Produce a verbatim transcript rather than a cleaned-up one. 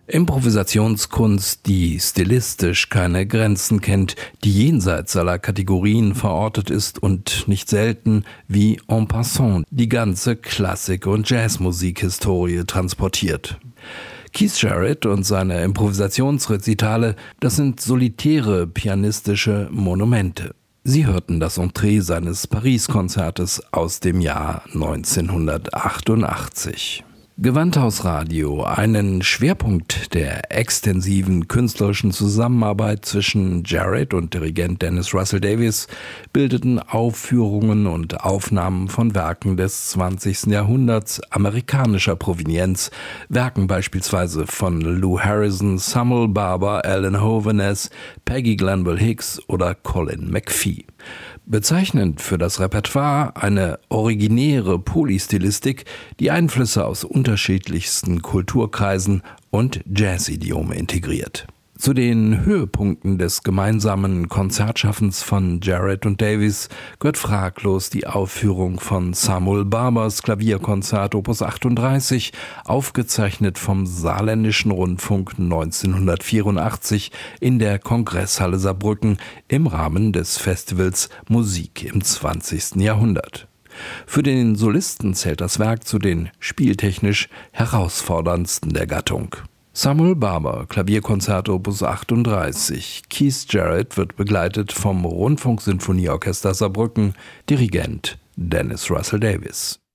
Improvisationskunst, die stilistisch keine Grenzen kennt, die jenseits aller Kategorien verortet ist und nicht selten wie en passant die ganze Klassik- und Jazzmusik-Historie transportiert. Keith Jarrett und seine Improvisationsrezitale, das sind solitäre pianistische Monumente. Sie hörten das Entree seines Paris-Konzertes aus dem Jahr neunzehnhundertachtundachtzig. Gewandhaus-Radio, einen Schwerpunkt der extensiven künstlerischen Zusammenarbeit zwischen Jarrett und Dirigent Dennis Russell Davies, bildeten Aufführungen und Aufnahmen von Werken des zwanzigsten Jahrhunderts amerikanischer Provenienz, Werken beispielsweise von Lou Harrison, Samuel Barber, Alan Hovhaness, Peggy Glanville Hicks oder Colin McPhee. Bezeichnend für das Repertoire eine originäre Polystilistik, die Einflüsse aus unterschiedlichsten Kulturkreisen und Jazzidiome integriert. Zu den Höhepunkten des gemeinsamen Konzertschaffens von Jarrett und Davies gehört fraglos die Aufführung von Samuel Barbers Klavierkonzert Opus achtunddreißig, aufgezeichnet vom Saarländischen Rundfunk neunzehnhundertvierundachtzig in der Kongresshalle Saarbrücken im Rahmen des Festivals Musik im zwanzigsten Jahrhundert. Für den Solisten zählt das Werk zu den spieltechnisch herausforderndsten der Gattung. Samuel Barber, Klavierkonzert Opus achtunddreißig. Keith Jarrett wird begleitet vom Rundfunksinfonieorchester Saarbrücken, Dirigent Dennis Russell Davies.